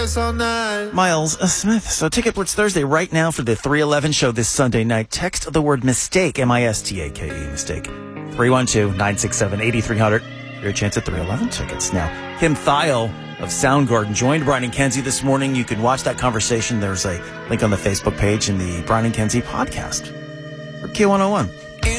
Miles Smith. So Ticket Blitz Thursday right now for the 311 show this Sunday night. Text the word mistake, M-I-S-T-A-K-E, mistake, 312-967-8300. Your chance at 311 tickets. Now, Kim Thiel of Soundgarden joined Brian and Kenzie this morning. You can watch that conversation. There's a link on the Facebook page in the Brian and Kenzie podcast for Q101.